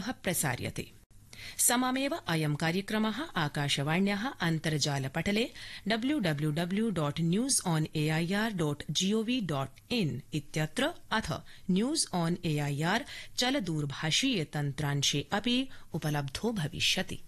प्रसार्यते। सममेव अयं कार्यक्रमः आकाशवाण्याः अन्तर्जालपटले www.newsonair.gov.in इत्यत्र अथ न्यूज ऑन एआईआर चलदूरभाषीय तन्त्रांशे अपि उपलब्धो भविष्यति।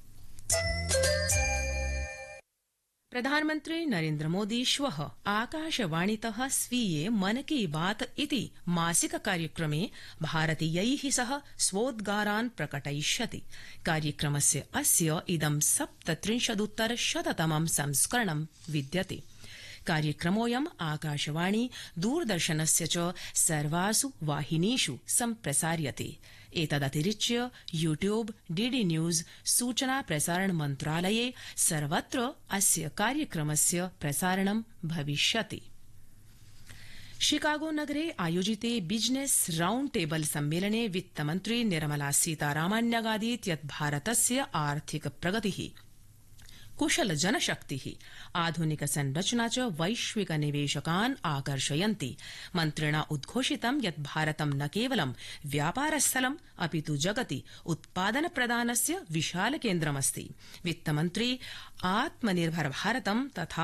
प्रधानमन्त्री नरेन्द्र मोदी श्वः आकाशवाणीतः स्वीये मन की बात इति मासिक कार्यक्रमे भारतीयैः सह स्वोद्गारान् प्रकटयिष्यति। कार्यक्रमस्य अस्य इदं 37-तमं संस्करणं विद्यते। कार्यक्रमोऽयम् आकाशवाणी दूरदर्शनस्य च सर्वासु वाहिनीषु सम्प्रसार्यते। एतदतिरिच्य यूट्यूब, डीडी न्यूज, सूचना प्रसारण मन्त्रालये सर्वत्र अस्य कार्यक्रमस्य प्रसारणं भविष्यति। शिकागो नगरे आयोजिते बिजनेस राउंड टेबल सम्मेलने वित्तमन्त्री निर्मला सीतारामन् न्यगादीत् यत् भारतस्य आर्थिक प्रगतिः, कुशल जनशक्तिः, आधुनिक संरचना च वैश्विक निवेशकान् आकर्षयन्ति। मन्त्रिणा उद्घोषितं यत् भारतं न केवलं व्यापारस्थलम् अपितु जगति उत्पादन प्रदानस्य विशाल केन्द्रमस्ति। वित्तमन्त्री आत्मनिर्भर भारतं तथा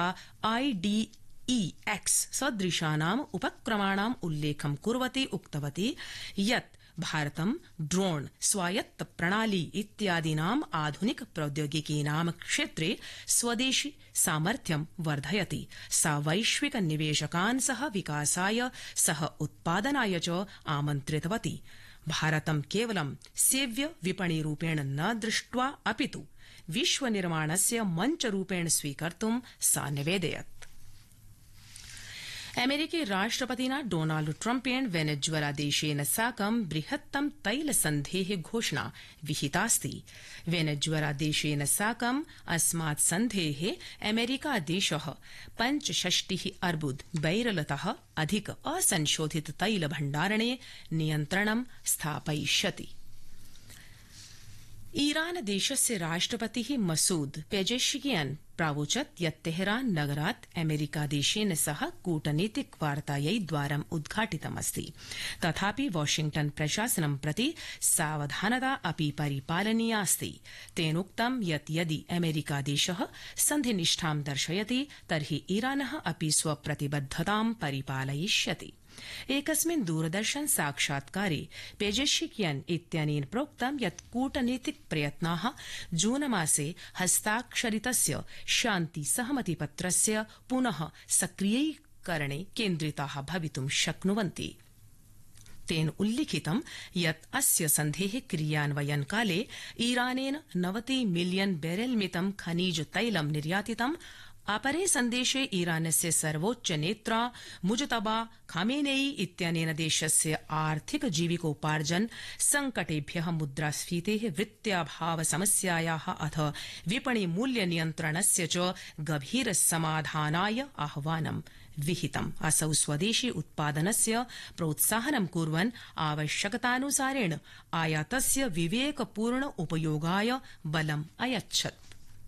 IDEX सदृशानाम् उपक्रमाणाम् उल्लेखं कुर्वती उक्तवती यत् भारतं ड्रोन, स्वायत्त प्रणाली इत्यादीनाम् आधुनिक प्रौद्योगिकीनां क्षेत्रे स्वदेशी सामर्थ्यं वर्धयति। सा वैश्विक निवेशकान् सह विकासाय, सह उत्पादनाय च आमन्त्रितवती। भारतं केवलं सेव्य विपणिरूपेण न दृष्ट्वा अपितु विश्वनिर्माणस्य मञ्चरूपेण स्वीकर्तुं सा निवेदयत्। अमेरिकी राष्ट्रपतिना डोनाल्ड ट्रम्पेण वेनेजुएला देशेन साकं बृहत्तम तैल सन्धेः घोषणा विहितास्ति। वेनेजुएला देशेन साकं अस्मात् सन्धेः अमेरिका देशः 65 अर्बुद बैरलतः अधिक असंशोधित तैल भण्डारणे नियन्त्रणं स्थापयिष्यति। ईरान देशस्य राष्ट्रपतिः मसूद पेजेश्कियान् प्रावोचत् यत् तेहरान नगरात् अमेरिका देशेन सह कूटनीतिक वार्तायै द्वारम् उद्घाटितमस्ति। तथापि वाशिंग्टन प्रशासनं प्रति सावधानता अपि परिपालनीयास्ति। तेनोक्तं यत् यदि अमेरिका देशः सन्धिनिष्ठां दर्शयति तर्हि ईरानः अपि स्वप्रतिबद्धतां परिपालयिष्यति। एकस्मिन् दूरदर्शन साक्षात्कारे पेजेश्कियान् इत्यनेन प्रोक्तं यत् कूटनीतिक प्रयत्नाः जूनमासे हस्ताक्षरितस्य शान्ति सहमतिपत्रस्य पुनः सक्रियीकरणे केन्द्रिताः भवितुं शक्नुवन्ति। तेन उल्लिखितं यत् अस्य सन्धेः क्रियान्वयनकाले ईरानेन 90 मिलियन बैरल मितं खनिज तैलं निर्यातितम्। अपरे सन्देशे ईरानस्य सर्वोच्च नेत्रा मुजतबा खामेनेई इत्यनेन देशस्य आर्थिक जीविकोपार्जन संकटेभ्यः, मुद्रास्फीतेः, वित्ताभाव समस्यायाः अथ विपणि मूल्य नियन्त्रणस्य च गभीर समाधानाय आह्वानं विहितम्। असौ स्वदेशी उत्पादनस्य प्रोत्साहनं कुर्वन् आवश्यकतानुसारेण आयातस्य विवेकपूर्ण उपयोगाय बलम् अयच्छत्।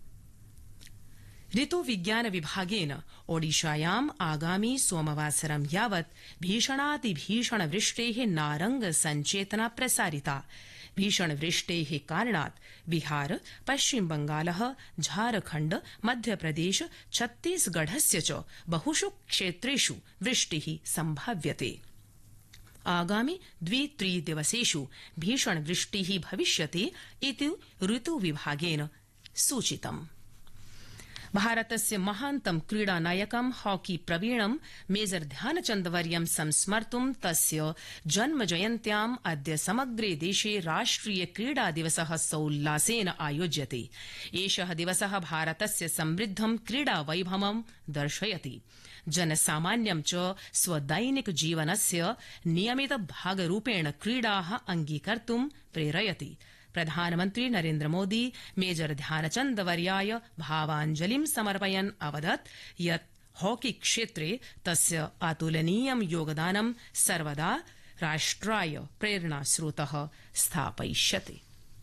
ऋतुविज्ञान विभागेन ओडिशायाम् आगामी सोमवासरं यावत् भीषणातिभीषण वृष्टेः नारंग संचेतना प्रसारिता। भीषण वृष्टेः कारणात् बिहार, पश्चिम बंगालः, झारखण्ड, मध्यप्रदेश, छत्तीसगढ़स्य च बहुषु क्षेत्रेषु वृष्टिः सम्भाव्यते। आगामि 2-3 दिवसेषु भीषण वृष्टिः भविष्यति इति ऋतुविभागेन सूचितम्। भारतस्य महान्तं क्रीडानायकं हॉकी प्रवीणं मेजर ध्यानचन्दवर्यं संस्मर्तुं तस्य जन्मजयन्त्याम् अद्य समग्रे देशे राष्ट्रिय क्रीडा दिवसः सोल्लासेन आयोज्यते। एषः दिवसः भारतस्य समृद्धं क्रीडा वैभवं दर्शयति। जनसामान्यं च स्वदैनिक जीवनस्य नियमित भागरूपेण क्रीडाः अङ्गीकर्तुं प्रेरयति। प्रधानमन्त्री नरेन्द्र मोदी मेजर ध्यानचन्दवर्याय भावाञ्जलिं समर्पयन् अवदत् यत् हॉकी क्षेत्रे तस्य अतुलनीयं योगदानं सर्वदा राष्ट्राय प्रेरणास्रोतः स्थापयिष्यति।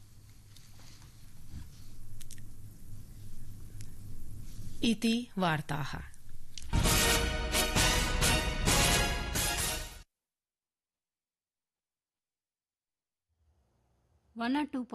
इति वार्ताः। 102